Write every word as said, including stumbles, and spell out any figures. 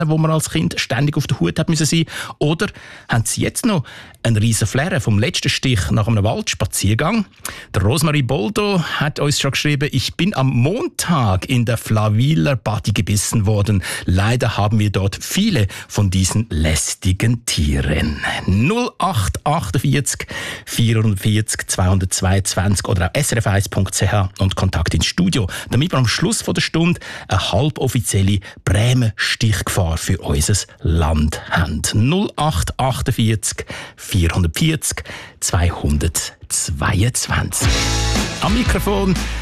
wo man als Kind ständig auf der Hut hat müssen sein? Oder haben Sie jetzt noch einen riesen Flair vom letzten Stich nach einem Waldspaziergang? Der Rosemarie Boldo hat uns schon geschrieben, ich bin am Montag in der Flawiler Badi gebissen worden. Leider haben wir dort viele von diesen lästigen Tieren. null acht achtundvierzig vierundvierzig zweihundertzweiundzwanzig oder auch s r f eins punkt c h und Kontakt ins Studio, damit wir am Schluss von der Stunde eine halboffizielle Bremen-Stichgefahr für unser Land haben. null acht achtundvierzig vierundvierzig zweihundertzweiundzwanzig. Am Mikrofon